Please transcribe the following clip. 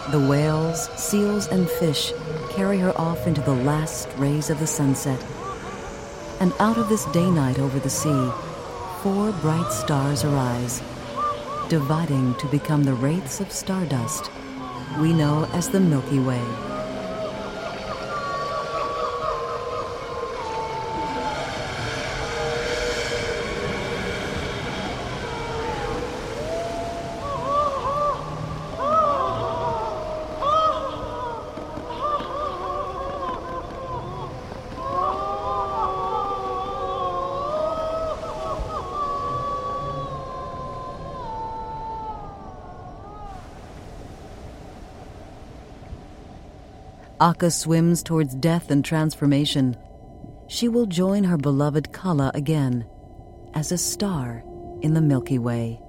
The whales, seals, and fish carry her off into the last rays of the sunset. And out of this day-night over the sea, 4 bright stars arise, dividing to become the wraiths of stardust we know as the Milky Way. Akka swims towards death and transformation. She will join her beloved Kala again as a star in the Milky Way.